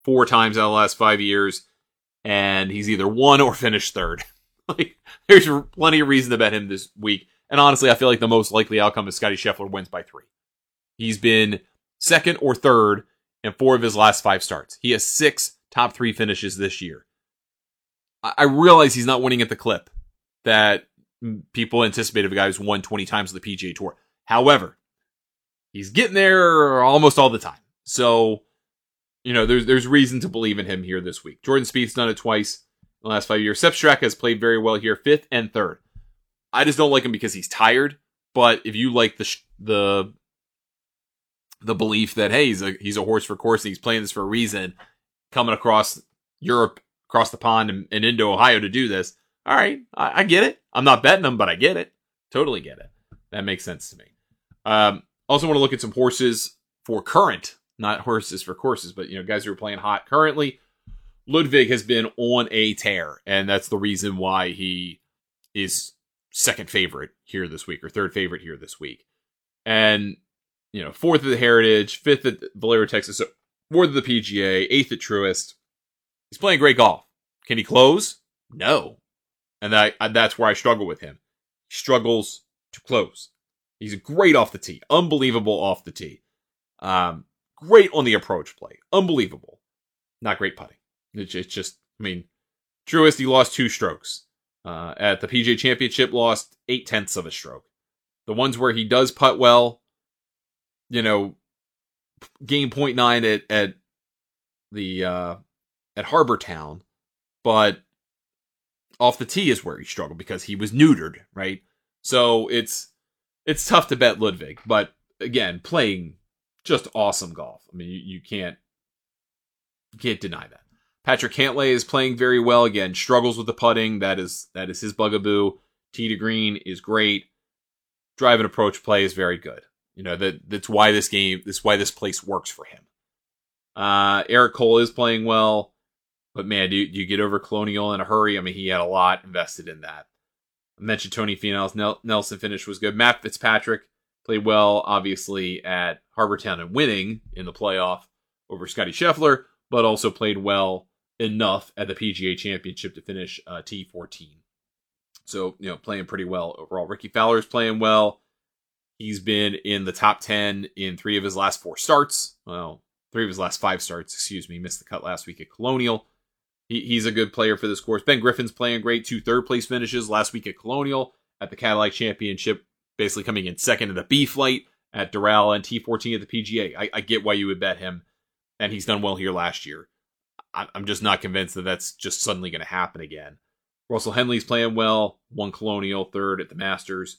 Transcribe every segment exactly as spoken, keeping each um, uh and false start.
four times out of the last five years, and he's either won or finished third. Like, there's plenty of reason to bet him this week. And honestly, I feel like the most likely outcome is Scottie Scheffler wins by three. He's been second or third in four of his last five starts. He has six top three finishes this year. I realize he's not winning at the clip that people anticipate of a guy who's won twenty times on the P G A Tour. However, he's getting there almost all the time. So, you know, there's there's reason to believe in him here this week. Jordan Spieth's done it twice in the last five years. Sepp Straka has played very well here, fifth and third. I just don't like him because he's tired. But if you like the the the belief that, hey, he's a he's a horse for course, and he's playing this for a reason, coming across Europe, across the pond, and, and into Ohio to do this, all right, I, I get it. I'm not betting him, but I get it. Totally get it. That makes sense to me. Um, also want to look at some horses for current, not horses for courses, but, you know, guys who are playing hot currently. Ludwig has been on a tear, and that's the reason why he is second favorite here this week, or third favorite here this week. And, you know, fourth at the Heritage, fifth at Valero, Texas, so fourth at the P G A, eighth at Truist. He's playing great golf. Can he close? No. And that, that's where I struggle with him. He struggles to close. He's great off the tee. Unbelievable off the tee. Um, great on the approach play. Unbelievable. Not great putting. It's, it's just, I mean, Truist, he lost two strokes. Uh, at the P G A Championship, lost eight tenths of a stroke. The ones where he does putt well, you know, gain point nine at, at the, uh, at Harbor Town, but off the tee is where he struggled because he was neutered, right? So it's it's tough to bet Ludwig, but again, playing just awesome golf. I mean, you, you can't you can't deny that. Patrick Cantlay is playing very well. Again, struggles with the putting. That is that is his bugaboo. Tee to green is great. Drive and approach play is very good. You know, that that's why this game, that's why this place works for him. Uh, Eric Cole is playing well. But man, do you, do you get over Colonial in a hurry? I mean, he had a lot invested in that. I mentioned Tony Finau's Nel- Nelson finish was good. Matt Fitzpatrick played well, obviously, at Harbor Town and winning in the playoff over Scottie Scheffler, but also played well enough at the P G A Championship to finish uh, T fourteen. So, you know, playing pretty well overall. Ricky Fowler's playing well. He's been in the top ten in three of his last four starts. Well, three of his last five starts, excuse me. Missed the cut last week at Colonial. He's a good player for this course. Ben Griffin's playing great. Two third-place finishes last week at Colonial, at the Cadillac Championship, basically coming in second in the B flight at Doral, and T fourteen at the P G A. I, I get why you would bet him, and he's done well here last year. I, I'm just not convinced that that's just suddenly going to happen again. Russell Henley's playing well. Won Colonial, third at the Masters.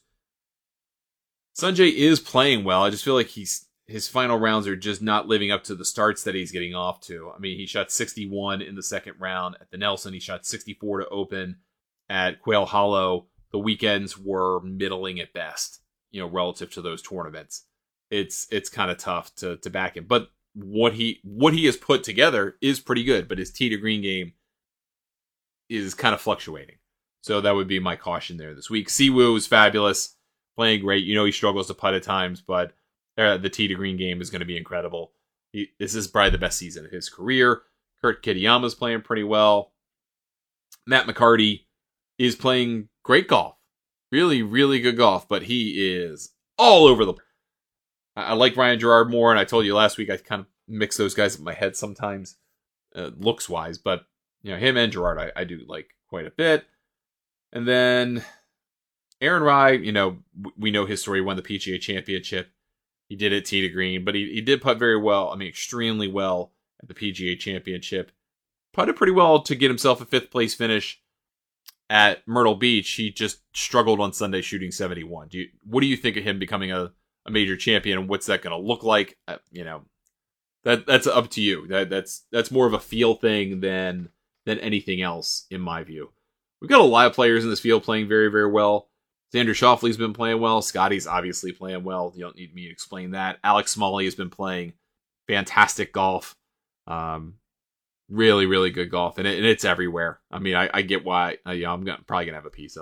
Sanjay is playing well. I just feel like he's his final rounds are just not living up to the starts that he's getting off to. I mean, he shot sixty-one in the second round at the Nelson. He shot sixty-four to open at Quail Hollow. The weekends were middling at best, you know, relative to those tournaments. It's it's kind of tough to to back him. But what he what he has put together is pretty good. But his tee to green game is kind of fluctuating. So that would be my caution there this week. Siwoo is fabulous, playing great. You know, he struggles to putt at times, but Uh, the tee to green game is going to be incredible. He, this is probably the best season of his career. Kurt Kitayama's playing pretty well. Matt McCarty is playing great golf. Really, really good golf, but he is all over the place. I, I like Ryan Gerard more, and I told you last week I kind of mix those guys in my head sometimes, uh, looks-wise, but you know, him and Gerard I, I do like quite a bit. And then Aaron Rai, you know, we know his story, won the P G A Championship. He did it tee to green, but he, he did putt very well. I mean, extremely well at the P G A Championship. Putted pretty well to get himself a fifth place finish at Myrtle Beach. He just struggled on Sunday shooting seventy-one. Do you, what do you think of him becoming a, a major champion, and what's that going to look like? Uh, you know, that that's up to you. That that's that's more of a feel thing than than anything else, in my view. We've got a lot of players in this field playing very, very well. Xander Schauffele's been playing well. Scotty's obviously playing well. You don't need me to explain that. Alex Smalley has been playing fantastic golf. Um, really, really good golf. And, it, and it's everywhere. I mean, I, I get why. Uh, yeah, I'm gonna, probably going to have a piece of it.